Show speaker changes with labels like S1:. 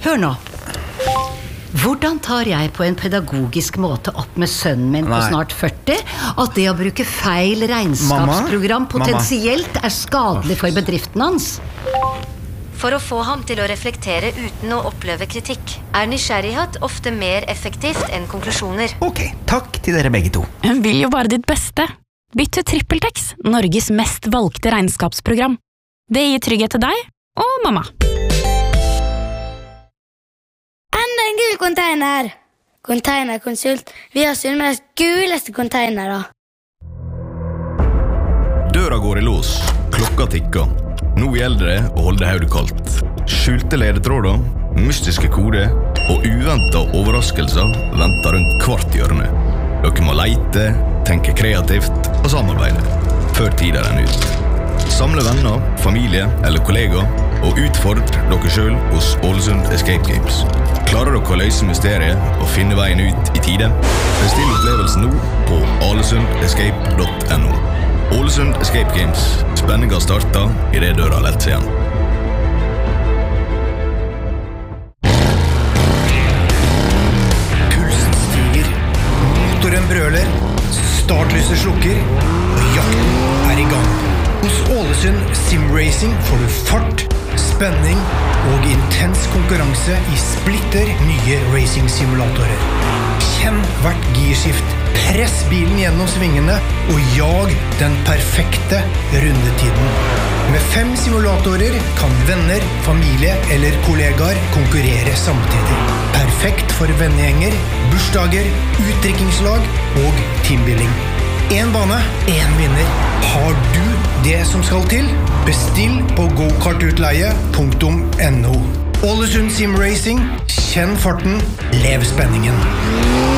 S1: Hør nå. Hvordan tar jeg på en pedagogisk måte opp med sønnen min på snart 40 at det å bruke feil regnskapsprogram potensielt skadelig for bedriften hans?
S2: For å få ham til å reflektere uten å oppleve kritikk nysgjerrighet ofte mer effektivt enn konklusjoner.
S3: Ok, takk til dere begge to.
S4: Hun vil jo bare ditt beste. Bytt til TrippelTex, Norges mest valgte regnskapsprogram. Det gir trygghet til deg og mamma.
S5: Enda en gul container! Containerkonsult. Vi har Sunnmøres guleste containere.
S6: Døra går i lås, klokka tikker. Nå gjelder det å holde hodet kaldt. Skjulte ledetråder, mystiske koder og uventet overraskelser venter rundt hvert hjørne. Dere må leite, tenke kreativt og samarbeide før tiden renner ut. Samle venner, familie eller kollegaer og utfordre dere selv hos Ålesund Escape Games. Klarer dere å løse mysteriet og finne veien ut i tide? Bestill opplevelsen nå på alesundescape.no. Ålesund Escape Games. Spenningen starter i det døra lett seg igjen.
S7: Pulsen stiger, motoren brøler, startlyset slukker, og jakten i gang. Hos Ålesund Sim Racing får du fart, spenning og intens konkurranse i splitter nye racing-simulatorer. Kjenn hvert girskift, press bilen gjennom svingene og jag den perfekte rundetiden. Med 5 simulatorer kan venner, familie eller kollegaer konkurrere samtidig. Perfekt for vennegjenger, bursdager, utdrikkingslag og teambuilding. En bane, en vinner. Har du det som skal til? Bestill på gokartutleie.no. Ålesund Sim Racing, kjenn farten, lev spenningen.